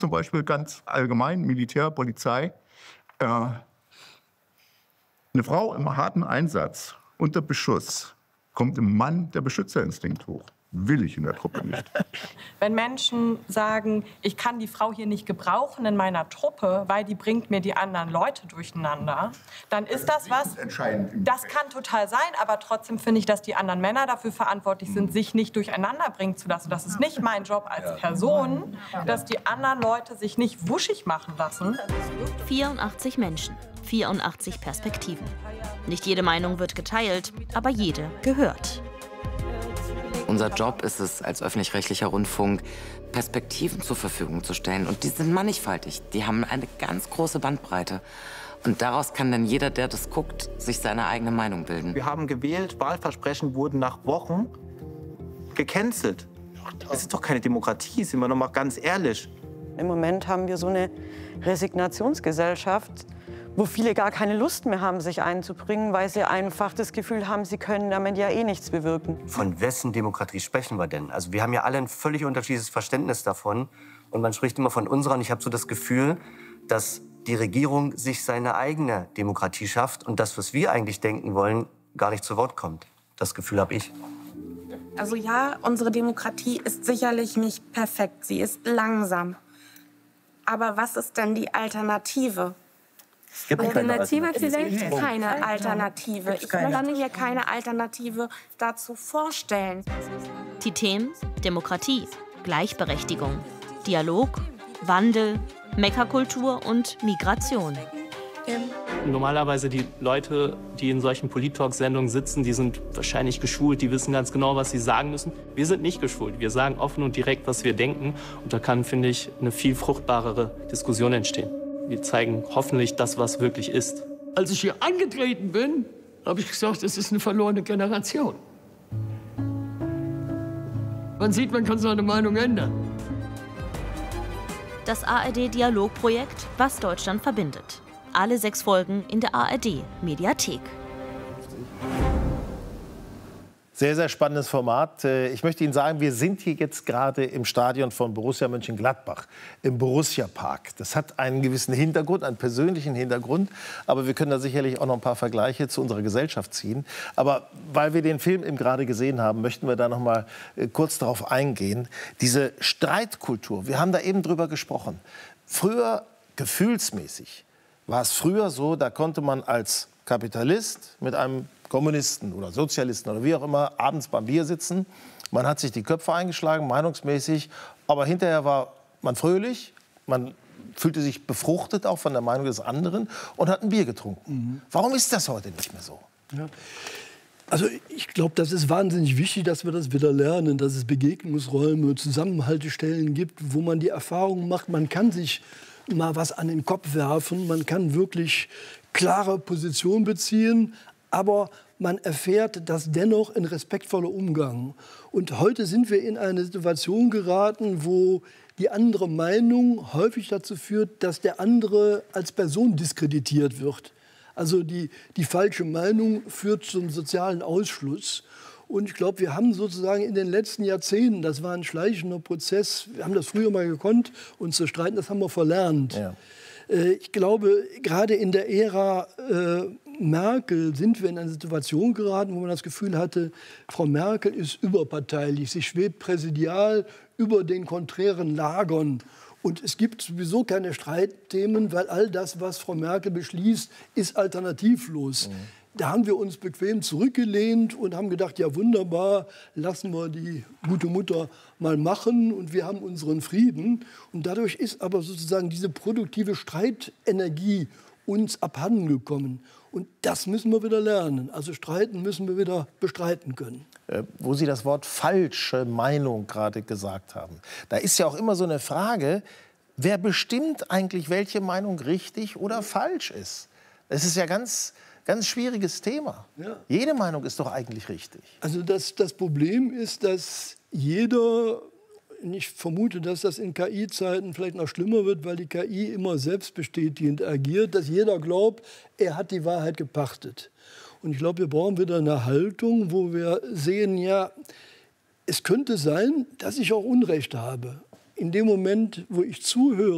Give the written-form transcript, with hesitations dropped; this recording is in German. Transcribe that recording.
Zum Beispiel ganz allgemein, Militär, Polizei. Eine Frau im harten Einsatz, unter Beschuss, kommt im Mann der Beschützerinstinkt hoch. Will ich in der Truppe nicht. Wenn Menschen sagen, ich kann die Frau hier nicht gebrauchen in meiner Truppe, weil die bringt mir die anderen Leute durcheinander, dann ist das was, das kann total sein, aber trotzdem finde ich, dass die anderen Männer dafür verantwortlich sind, sich nicht durcheinander bringen zu lassen. Das ist nicht mein Job als Person, dass die anderen Leute sich nicht wuschig machen lassen. 84 Menschen, 84 Perspektiven. Nicht jede Meinung wird geteilt, aber jede gehört. Unser Job ist es, als öffentlich-rechtlicher Rundfunk Perspektiven zur Verfügung zu stellen. Und die sind mannigfaltig. Die haben eine ganz große Bandbreite. Und daraus kann dann jeder, der das guckt, sich seine eigene Meinung bilden. Wir haben gewählt, Wahlversprechen wurden nach Wochen gecancelt. Das ist doch keine Demokratie, sind wir noch mal ganz ehrlich. Im Moment haben wir so eine Resignationsgesellschaft, wo viele gar keine Lust mehr haben, sich einzubringen, weil sie einfach das Gefühl haben, sie können damit ja eh nichts bewirken. Von wessen Demokratie sprechen wir denn? Also wir haben ja alle ein völlig unterschiedliches Verständnis davon. Und man spricht immer von unserer. Und ich habe so das Gefühl, dass die Regierung sich seine eigene Demokratie schafft und das, was wir eigentlich denken wollen, gar nicht zu Wort kommt. Das Gefühl habe ich. Also ja, unsere Demokratie ist sicherlich nicht perfekt. Sie ist langsam. Aber was ist denn die Alternative? Es gibt Alternative vielleicht? Keine Alternative. Ich kann hier keine Alternative dazu vorstellen. Die Themen: Demokratie, Gleichberechtigung, Dialog, Wandel, Meckerkultur und Migration. Normalerweise die Leute, die in solchen Polit-Talk-Sendungen sitzen, die sind wahrscheinlich geschult, die wissen ganz genau, was sie sagen müssen. Wir sind nicht geschult. Wir sagen offen und direkt, was wir denken. Und da kann, finde ich, eine viel fruchtbarere Diskussion entstehen. Wir zeigen hoffentlich das, was wirklich ist. Als ich hier angetreten bin, habe ich gesagt, es ist eine verlorene Generation. Man sieht, man kann seine Meinung ändern. Das ARD-Dialogprojekt Was Deutschland verbindet. Alle 6 Folgen in der ARD-Mediathek. Sehr, sehr spannendes Format. Ich möchte Ihnen sagen, wir sind hier jetzt gerade im Stadion von Borussia Mönchengladbach, im Borussia Park. Das hat einen gewissen Hintergrund, einen persönlichen Hintergrund. Aber wir können da sicherlich auch noch ein paar Vergleiche zu unserer Gesellschaft ziehen. Aber weil wir den Film eben gerade gesehen haben, möchten wir da noch mal kurz darauf eingehen. Diese Streitkultur, wir haben da eben drüber gesprochen. Früher, gefühlsmäßig, war es früher so, da konnte man als Kapitalist mit einem Kommunisten oder Sozialisten oder wie auch immer abends beim Bier sitzen. Man hat sich die Köpfe eingeschlagen, meinungsmäßig. Aber hinterher war man fröhlich, man fühlte sich befruchtet auch von der Meinung des anderen und hat ein Bier getrunken. Warum ist das heute nicht mehr so? Ja. Also ich glaube, das ist wahnsinnig wichtig, dass wir das wieder lernen, dass es Begegnungsräume, Zusammenhaltestellen gibt, wo man die Erfahrung macht, man kann sich mal was an den Kopf werfen, man kann wirklich klare Position beziehen, aber man erfährt das dennoch in respektvoller Umgang. Und heute sind wir in eine Situation geraten, wo die andere Meinung häufig dazu führt, dass der andere als Person diskreditiert wird. Also die falsche Meinung führt zum sozialen Ausschluss. Und ich glaube, wir haben sozusagen in den letzten Jahrzehnten, das war ein schleichender Prozess, wir haben das früher mal gekonnt, uns zu streiten, das haben wir verlernt. Ja. Ich glaube, gerade in der Ära Merkel sind wir in eine Situation geraten, wo man das Gefühl hatte, Frau Merkel ist überparteilich, sie schwebt präsidial über den konträren Lagern. Und es gibt sowieso keine Streitthemen, weil all das, was Frau Merkel beschließt, ist alternativlos. Da haben wir uns bequem zurückgelehnt und haben gedacht, ja wunderbar, lassen wir die gute Mutter mal machen und wir haben unseren Frieden. Und dadurch ist aber sozusagen diese produktive Streitenergie uns abhanden gekommen. Und das müssen wir wieder lernen. Also streiten müssen wir wieder bestreiten können. Wo Sie das Wort falsche Meinung gerade gesagt haben, da ist ja auch immer so eine Frage, wer bestimmt eigentlich, welche Meinung richtig oder falsch ist? Es ist ja ganz schwieriges Thema. Ja. Jede Meinung ist doch eigentlich richtig. Also das Problem ist, dass jeder, ich vermute, dass das in KI-Zeiten vielleicht noch schlimmer wird, weil die KI immer selbstbestätigend agiert, dass jeder glaubt, er hat die Wahrheit gepachtet. Und ich glaube, wir brauchen wieder eine Haltung, wo wir sehen, ja, es könnte sein, dass ich auch Unrecht habe. In dem Moment, wo ich zuhöre,